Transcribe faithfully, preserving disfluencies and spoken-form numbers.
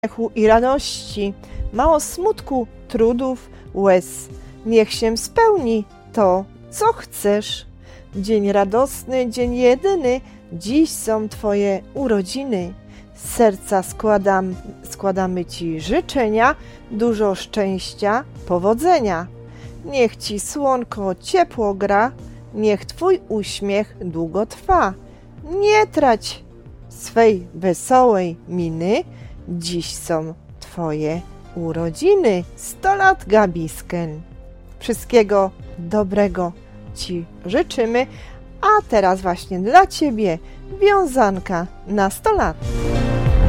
śmiechu i radości, mało smutku, trudów, łez. Niech się spełni to, co chcesz. Dzień radosny, dzień jedyny, dziś są Twoje urodziny. Z serca składam, składamy Ci życzenia, dużo szczęścia, powodzenia. Niech Ci słonko ciepło gra, niech Twój uśmiech długo trwa. Nie trać swej wesołej miny, dziś są Twoje urodziny. Sto lat, Gabisken. Wszystkiego dobrego Ci życzymy, a teraz właśnie dla Ciebie wiązanka na sto lat.